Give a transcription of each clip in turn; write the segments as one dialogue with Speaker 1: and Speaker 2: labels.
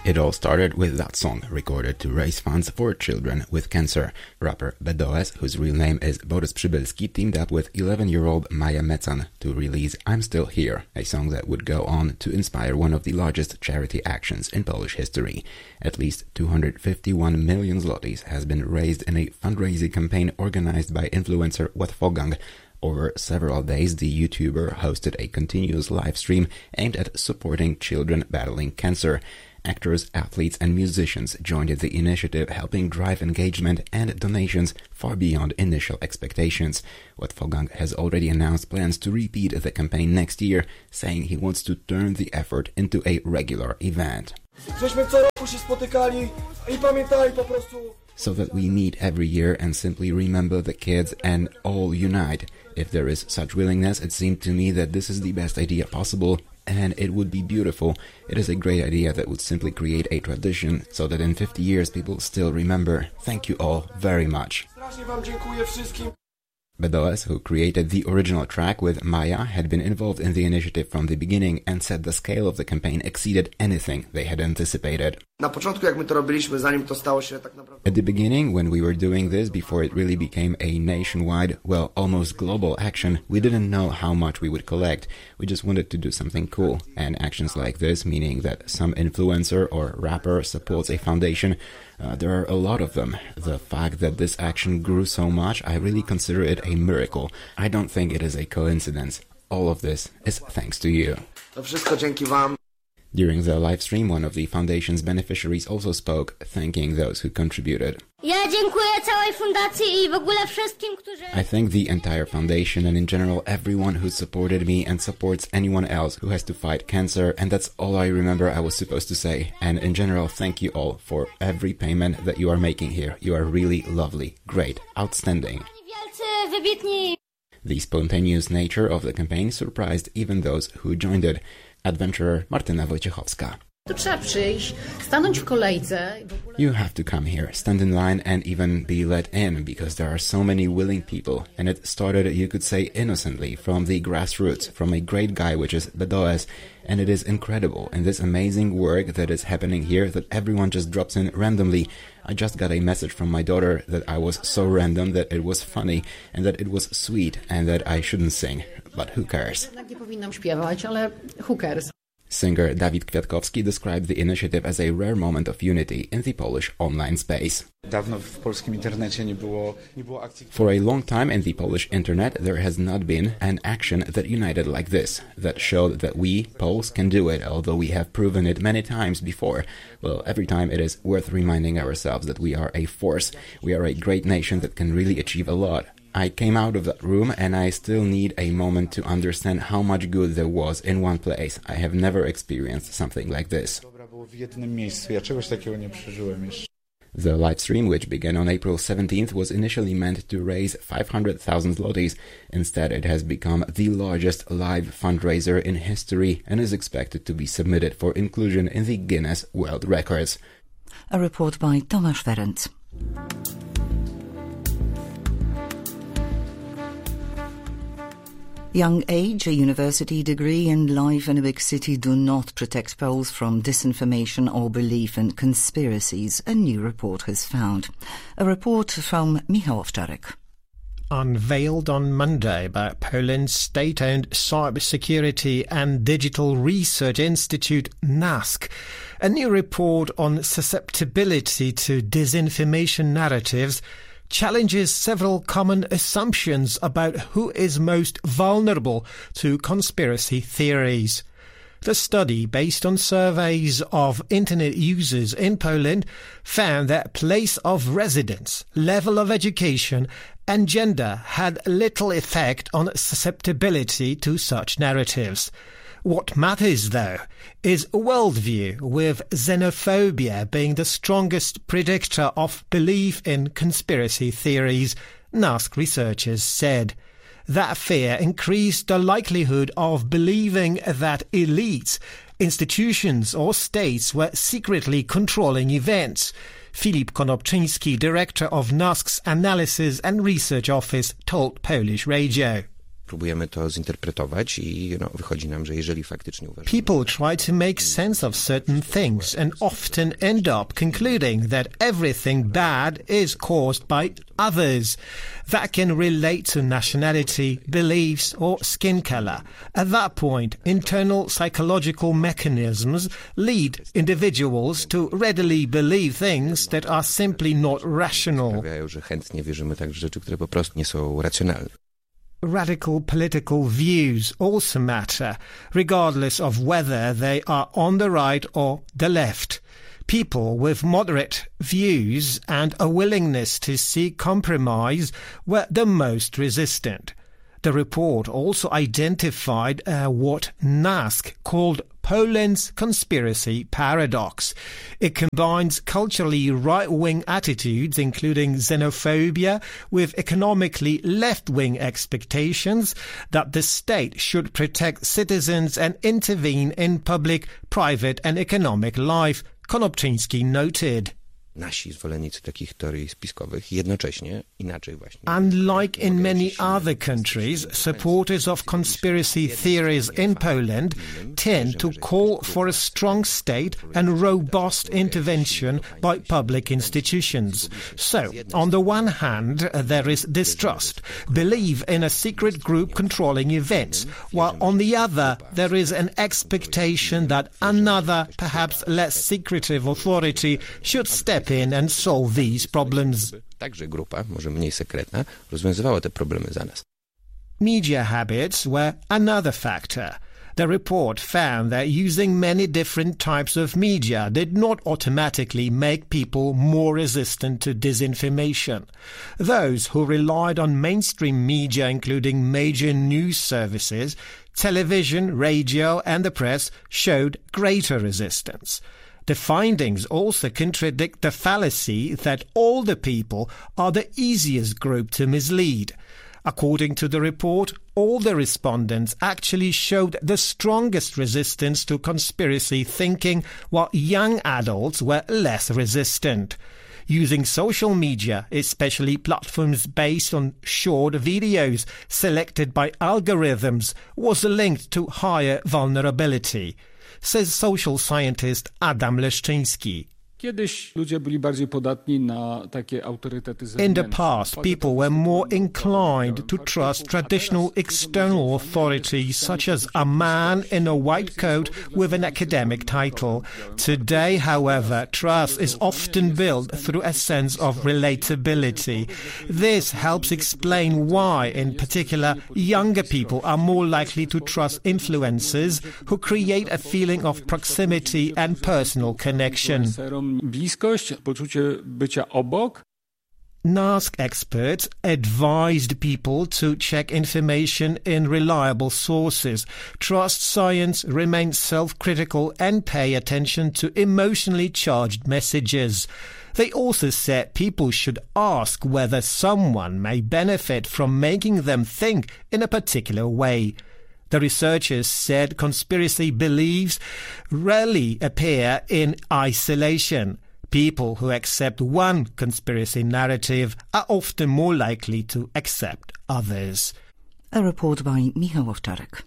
Speaker 1: It all started with that song recorded to raise funds for children with cancer. Rapper BDOS, whose real name is Borys Przybylski, teamed up with 11-year-old Maja Mecan to release I'm Still Here, a song that would go on to inspire one of the largest charity actions in Polish history. At least 251 million zlotys has been raised in a fundraising campaign organized by influencer Łatwogang. Over several days, the YouTuber hosted a continuous live stream aimed at supporting children battling cancer. Actors, athletes, and musicians joined the initiative, helping drive engagement and donations far beyond initial expectations. Łatwogang has already announced plans to repeat the campaign next year, saying he wants to turn the effort into a regular event. So that we meet every year and simply remember the kids and all unite. If there is such willingness, it seemed to me that this is the best idea possible, and it would be beautiful. It is a great idea that would simply create a tradition, so that in 50 years people still remember. Thank you all very much. BDOS, who created the original track with Maja, had been involved in the initiative from the beginning and said the scale of the campaign exceeded anything they had anticipated. At the beginning, when we were doing this, before it really became a nationwide, well, almost global action, we didn't know how much we would collect. We just wanted to do something cool. And actions like this, meaning that some influencer or rapper supports a foundation, there are a lot of them. The fact that this action grew so much, I really consider it a miracle. I don't think it is a coincidence. All of this is thanks to you. During the live stream, one of the foundation's beneficiaries also spoke, thanking those who contributed. I thank the entire foundation and in general everyone who supported me and supports anyone else who has to fight cancer, and that's all I remember I was supposed to say. And in general, thank you all for every payment that you are making here. You are really lovely, great, outstanding. The spontaneous nature of the campaign surprised even those who joined it. Adventurer Martyna Wojciechowska. You have to come here, stand in line and even be let in, because there are so many willing people. And it started, you could say, innocently, from the grassroots, from a great guy, which is BDOS. And it is incredible, and this amazing work that is happening here, that everyone just drops in randomly. I just got a message from my daughter that I was so random, that it was funny, and that it was sweet, and that I shouldn't sing. But who cares? Singer Dawid Kwiatkowski described the initiative as a rare moment of unity in the Polish online space. For a long time in the Polish internet, there has not been an action that united like this, that showed that we, Poles, can do it, although we have proven it many times before. Well, every time it is worth reminding ourselves that we are a force, we are a great nation that can really achieve a lot. I came out of that room and I still need a moment to understand how much good there was in one place. I have never experienced something like this. The live stream, which began on April 17th, was initially meant to raise 500,000 zlotys. Instead, it has become the largest live fundraiser in history and is expected to be submitted for inclusion in the Guinness World Records.
Speaker 2: A report by Tomasz Ferenc. Young age, a university degree, and life in a big city do not protect Poles from disinformation or belief in conspiracies, a new report has found. A report from Michał Owczarek.
Speaker 3: Unveiled on Monday by Poland's state-owned cybersecurity and digital research institute NASK, a new report on susceptibility to disinformation narratives challenges several common assumptions about who is most vulnerable to conspiracy theories. The study, based on surveys of internet users in Poland, found that place of residence, level of education and gender had little effect on susceptibility to such narratives. What matters, though, is worldview, with xenophobia being the strongest predictor of belief in conspiracy theories, NASK researchers said. That fear increased the likelihood of believing that elites, institutions or states were secretly controlling events. Filip Konopczyński, director of NASK's Analysis and Research Office, told Polish Radio.
Speaker 4: Próbujemy to zinterpretować i wychodzi nam, że jeżeli faktycznie uważamy...
Speaker 3: People try to make sense of certain things and often end up concluding that everything bad is caused by others. That can relate to nationality, beliefs or skin color. At that point, internal psychological mechanisms lead individuals to readily believe things that are simply not rational.
Speaker 4: Sprawiają, że chętnie wierzymy także w rzeczy, które po prostu nie są racjonalne.
Speaker 3: Radical political views also matter, regardless of whether they are on the right or the left. People with moderate views and a willingness to seek compromise were the most resistant. The report also identified what NASK called Poland's conspiracy paradox. It combines culturally right-wing attitudes, including xenophobia, with economically left-wing expectations that the state should protect citizens and intervene in public, private and economic life, Konopczyński noted.
Speaker 4: Nasi zwolennicy takich teorii spiskowych jednocześnie inaczej właśnie.
Speaker 3: Unlike in many other countries, supporters of conspiracy theories in Poland tend to call for a strong state and robust intervention by public institutions. So, on the one hand, there is distrust, belief in a secret group controlling events, while on the other, there is an expectation that another, perhaps less secretive authority should step in and solve these problems.
Speaker 4: Także grupa, może mniej sekretna, rozwiązywała te problemy za nas.
Speaker 3: Media habits were another factor. The report found that using many different types of media did not automatically make people more resistant to disinformation. Those who relied on mainstream media, including major news services, television, radio and the press, showed greater resistance. The findings also contradict the fallacy that older people are the easiest group to mislead. According to the report, all the respondents actually showed the strongest resistance to conspiracy thinking, while young adults were less resistant. Using social media, especially platforms based on short videos selected by algorithms, was linked to higher vulnerability, says social scientist Adam Leszczyński. In the past, people were more inclined to trust traditional external authorities such as a man in a white coat with an academic title. Today, however, trust is often built through a sense of relatability. This helps explain why, in particular, younger people are more likely to trust influencers who create a feeling of proximity and personal connection.
Speaker 5: Bliskość, poczucie bycia obok.
Speaker 3: NASK experts advised people to check information in reliable sources, trust science, remain self-critical and pay attention to emotionally charged messages. They also said people should ask whether someone may benefit from making them think in a particular way. The researchers said conspiracy beliefs rarely appear in isolation. People who accept one conspiracy narrative are often more likely to accept others.
Speaker 2: A report by Michał Owczarek.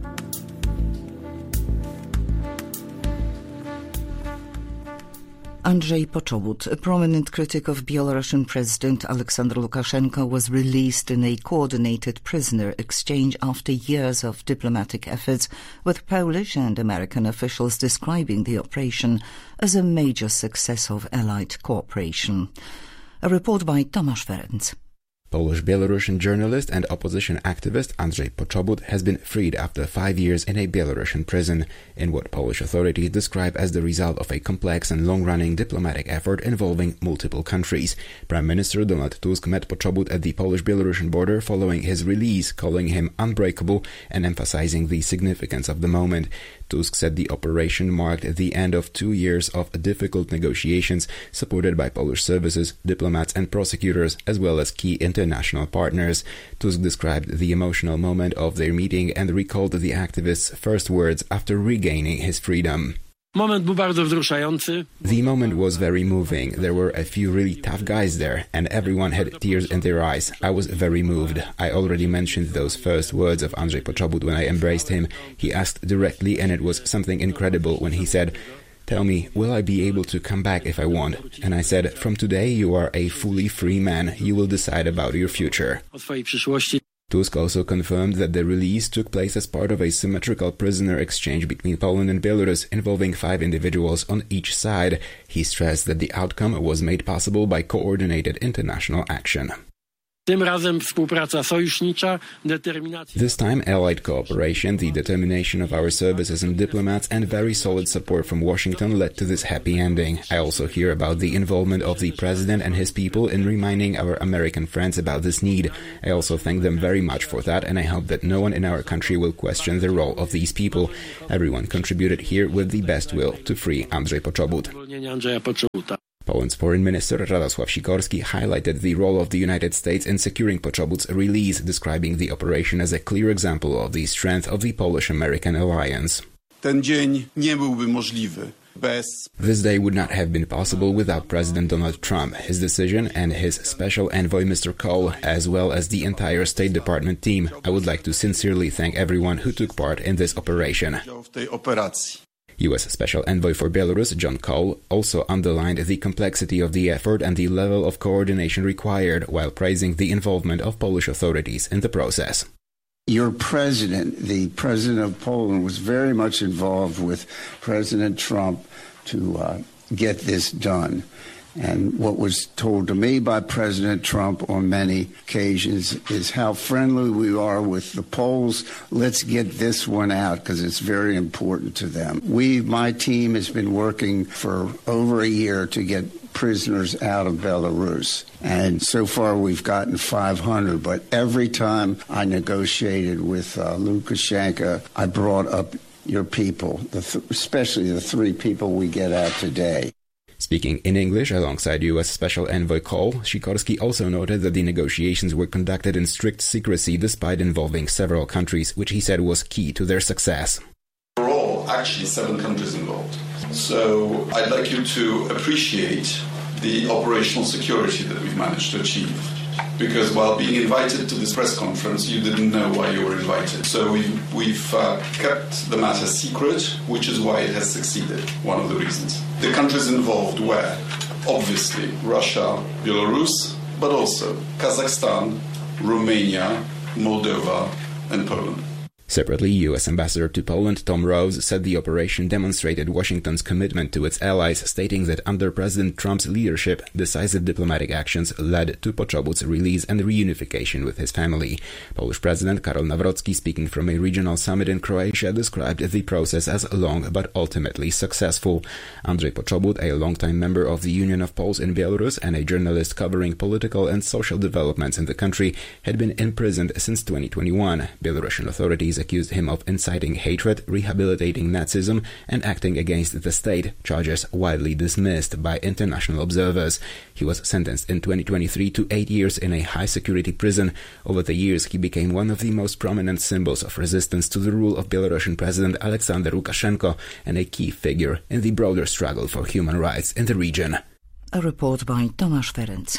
Speaker 2: Andrzej Poczobut, a prominent critic of Belarusian President Alexander Lukashenko, was released in a coordinated prisoner exchange after years of diplomatic efforts, with Polish and American officials describing the operation as a major success of Allied cooperation. A report by Tomasz Ferenc.
Speaker 1: Polish-Belarusian journalist and opposition activist Andrzej Poczobut has been freed after 5 years in a Belarusian prison, in what Polish authorities describe as the result of a complex and long-running diplomatic effort involving multiple countries. Prime Minister Donald Tusk met Poczobut at the Polish-Belarusian border following his release, calling him unbreakable and emphasizing the significance of the moment. Tusk said the operation marked the end of 2 years of difficult negotiations supported by Polish services, diplomats and prosecutors, as well as key international partners. Tusk described the emotional moment of their meeting and recalled the activist's first words after regaining his freedom.
Speaker 6: Moment był bardzo wzruszający.
Speaker 1: The moment was very moving. There were a few really tough guys there, and everyone had tears in their eyes. I was very moved. I already mentioned those first words of Andrzej Poczobut when I embraced him. He asked directly, and it was something incredible when he said, "Tell me, will I be able to come back if I want?" And I said, "From today you are a fully free man. You will decide about your future."
Speaker 6: O swojej przyszłości.
Speaker 1: Tusk also confirmed that the release took place as part of a symmetrical prisoner exchange between Poland and Belarus involving 5 individuals on each side. He stressed that the outcome was made possible by coordinated international action.
Speaker 6: Tym razem współpraca sojusznicza, determinacja.
Speaker 1: This time, allied cooperation, the determination of our services and diplomats, and very solid support from Washington led to this happy ending. I also hear about the involvement of the president and his people in reminding our American friends about this need. I also thank them very much for that, and I hope that no one in our country will question the role of these people. Everyone contributed here with the best will to free Andrzej Poczobut.
Speaker 6: Zwolnienia Andrzeja Poczobuta.
Speaker 1: Poland's foreign minister Radosław Sikorski highlighted the role of the United States in securing Poczobut's release, describing the operation as a clear example of the strength of the Polish-American alliance.
Speaker 7: Ten dzień nie byłby możliwy bez.
Speaker 1: This day would not have been possible without President Donald Trump, his decision, and his special envoy Mr. Cole, as well as the entire State Department team. I would like to sincerely thank everyone who took part in this operation.
Speaker 7: W tej operacji.
Speaker 1: U.S. Special Envoy for Belarus, John Cole, also underlined the complexity of the effort and the level of coordination required, while praising the involvement of Polish authorities in the process.
Speaker 8: Your president, the president of Poland, was very much involved with President Trump to get this done. And what was told to me by President Trump on many occasions is how friendly we are with the Poles. Let's get this one out because it's very important to them. My team has been working for over a year to get prisoners out of Belarus. And so far we've gotten 500. But every time I negotiated with Lukashenko, I brought up your people, especially the 3 people we get out today.
Speaker 1: Speaking in English alongside U.S. Special Envoy Cole, Sikorski also noted that the negotiations were conducted in strict secrecy despite involving several countries, which he said was key to their success.
Speaker 7: We're all actually 7 countries involved. So I'd like you to appreciate the operational security that we've managed to achieve. Because while being invited to this press conference, you didn't know why you were invited. So we've kept the matter secret, which is why it has succeeded, one of the reasons. The countries involved were, obviously, Russia, Belarus, but also Kazakhstan, Romania, Moldova, and Poland.
Speaker 1: Separately, U.S. Ambassador to Poland Tom Rose said the operation demonstrated Washington's commitment to its allies, stating that under President Trump's leadership, decisive diplomatic actions led to Poczobut's release and reunification with his family. Polish President Karol Nawrocki, speaking from a regional summit in Croatia, described the process as long but ultimately successful. Andrzej Poczobut, a longtime member of the Union of Poles in Belarus and a journalist covering political and social developments in the country, had been imprisoned since 2021. Belarusian authorities accused him of inciting hatred, rehabilitating Nazism, and acting against the state, charges widely dismissed by international observers. He was sentenced in 2023 to 8 years in a high-security prison. Over the years, he became one of the most prominent symbols of resistance to the rule of Belarusian President Alexander Lukashenko and a key figure in the broader struggle for human rights in the region.
Speaker 2: A report by Tomasz Ferenc.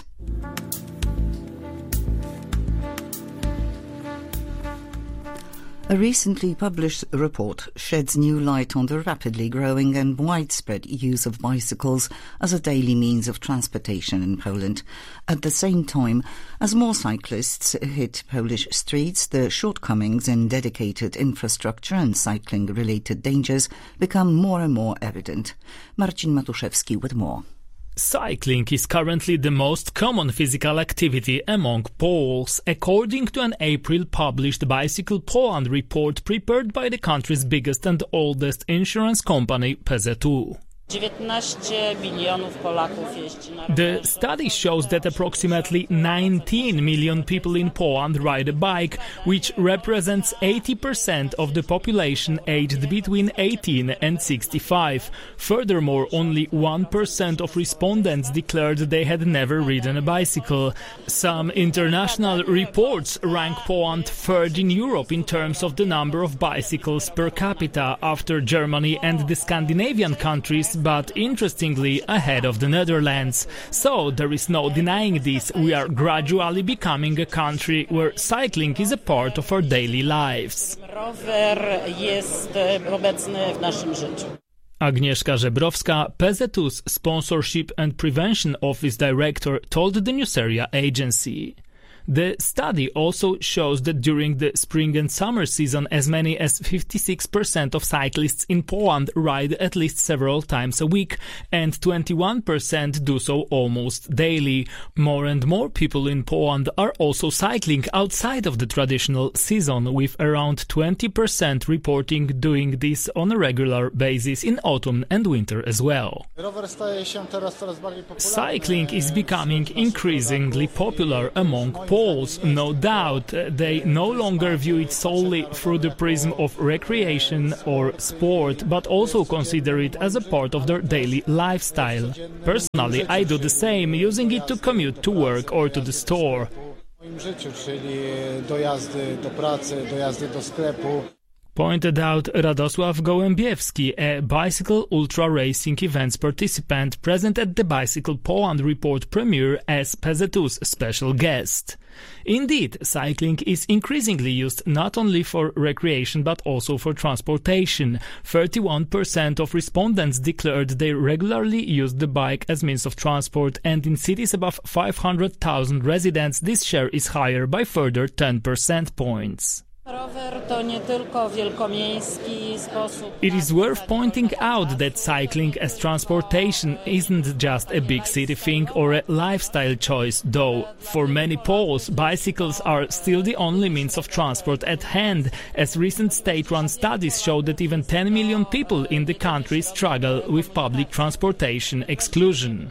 Speaker 2: A recently published report sheds new light on the rapidly growing and widespread use of bicycles as a daily means of transportation in Poland. At the same time, as more cyclists hit Polish streets, the shortcomings in dedicated infrastructure and cycling-related dangers become more and more evident. Marcin Matuszewski with more.
Speaker 9: Cycling is currently the most common physical activity among Poles, according to an April published Bicycle Poland report prepared by the country's biggest and oldest insurance company, PZU. The study shows that approximately 19 million people in Poland ride a bike, which represents 80% of the population aged between 18 and 65. Furthermore, only 1% of respondents declared they had never ridden a bicycle. Some international reports rank Poland third in Europe in terms of the number of bicycles per capita, after Germany and the Scandinavian countries, but interestingly ahead of the Netherlands. So there is no denying this. We are gradually becoming a country where cycling is a part of our daily lives. Agnieszka Żebrowska, PZU's Sponsorship and Prevention Office Director, told the Newseria agency. The study also shows that during the spring and summer season, as many as 56% of cyclists in Poland ride at least several times a week, and 21% do so almost daily. More and more people in Poland are also cycling outside of the traditional season, with around 20% reporting doing this on a regular basis in autumn and winter as well. Cycling is becoming increasingly popular among Poles, no doubt. They no longer view it solely through the prism of recreation or sport, but also consider it as a part of their daily lifestyle. Personally, I do the same, using it to commute to work or to the store. Pointed out Radosław Gołębiewski, a bicycle ultra racing events participant present at the Bicycle Poland report premiere as PZU's special guest. Indeed, cycling is increasingly used not only for recreation but also for transportation. 31% of respondents declared they regularly use the bike as means of transport, and in cities above 500,000 residents this share is higher by further 10 percentage points. It is worth pointing out that cycling as transportation isn't just a big city thing or a lifestyle choice, though. For many Poles, bicycles are still the only means of transport at hand, as recent state-run studies show that even 10 million people in the country struggle with public transportation exclusion.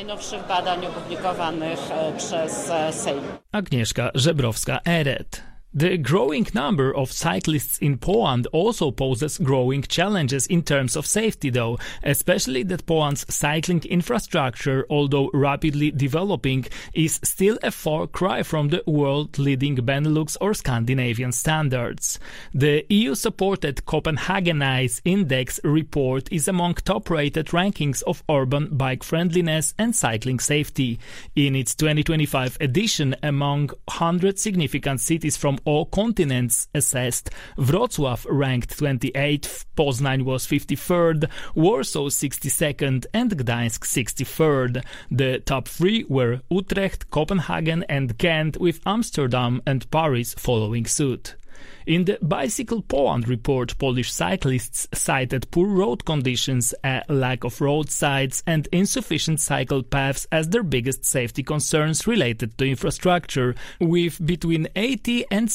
Speaker 9: Agnieszka Żebrowska added. The growing number of cyclists in Poland also poses growing challenges in terms of safety, though, especially that Poland's cycling infrastructure, although rapidly developing, is still a far cry from the world-leading Benelux or Scandinavian standards. The EU-supported Copenhagenize Index report is among top-rated rankings of urban bike friendliness and cycling safety. In its 2025 edition, among 100 significant cities from all continents assessed, Wrocław ranked 28th, Poznań was 53rd, Warsaw 62nd, and Gdańsk 63rd. The top three were Utrecht, Copenhagen, and Ghent, with Amsterdam and Paris following suit. In the Bicycle Poland report, Polish cyclists cited poor road conditions, a lack of roadsides, and insufficient cycle paths as their biggest safety concerns related to infrastructure, with between 80 and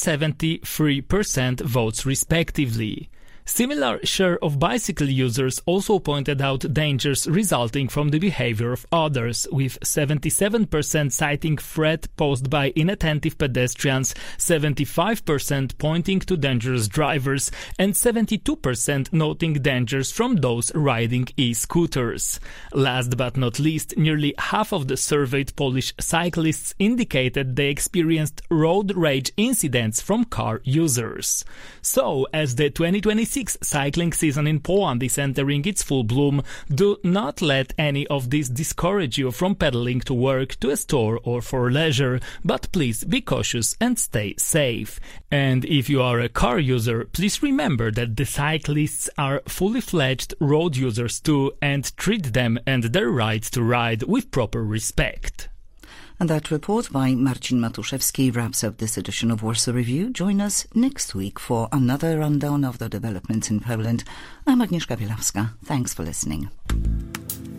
Speaker 9: 73% votes respectively. Similar share of bicycle users also pointed out dangers resulting from the behavior of others, with 77% citing threat posed by inattentive pedestrians, 75% pointing to dangerous drivers, and 72% noting dangers from those riding e-scooters. Last but not least, nearly half of the surveyed Polish cyclists indicated they experienced road rage incidents from car users. So, as the 2026 cycling season in Poland is entering its full bloom, do not let any of this discourage you from pedaling to work, to a store, or for leisure, but please be cautious and stay safe. And if you are a car user, please remember that the cyclists are fully fledged road users too, and treat them and their right to ride with proper respect.
Speaker 2: And that report by Marcin Matuszewski wraps up this edition of Warsaw Review. Join us next week for another rundown of the developments in Poland. I'm Agnieszka Bielawska. Thanks for listening.